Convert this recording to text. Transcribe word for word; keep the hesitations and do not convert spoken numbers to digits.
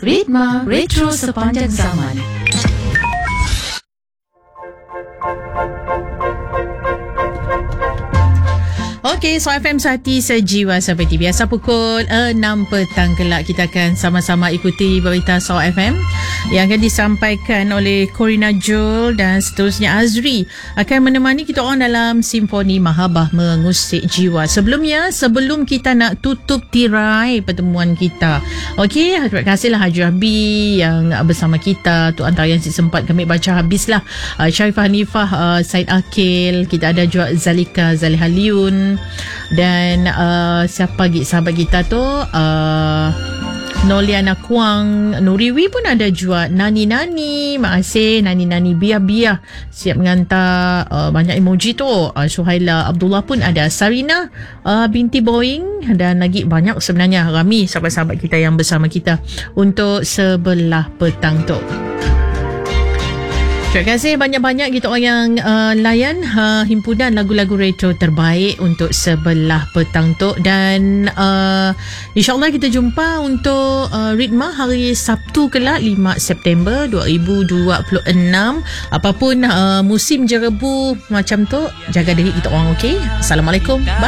Ritma Retro Sepanjang Zaman. Okey, so F M Sati Sejiwa seperti biasa pukul enam petang kelak kita akan sama-sama ikuti berita So F M yang akan disampaikan oleh Corina Jul dan seterusnya Azri akan menemani kita orang dalam Simfoni Mahabah Mengusik Jiwa. Sebelumnya, sebelum kita nak tutup tirai pertemuan kita, okey, terima kasihlah Haji Rahbi yang bersama kita tu antara yang sempat kami baca habislah. uh, Sharifah Hanifah, uh, Said Akil, kita ada juga Zalika Zaliha Liun dan uh, siapa lagi sahabat kita tu, uh, Noliana Kuang, Nuriwi pun ada juga, Nani Nani, makasih Nani Nani Biah Biah siap mengantar uh, banyak emoji tu. uh, Suhaila Abdullah pun ada, Sarina uh, binti Boeing, dan lagi banyak sebenarnya ramai sahabat-sahabat kita yang bersama kita untuk sebelah petang tu. Terima kasih banyak-banyak kita orang yang uh, layan uh, himpunan lagu-lagu retro terbaik untuk sebelah petang tu. Dan uh, insyaAllah kita jumpa untuk uh, Ritma hari Sabtu kelak lima September dua ribu dua puluh enam. Apapun uh, musim jerebu macam tu, jaga diri kita orang, okey? Assalamualaikum. Bye.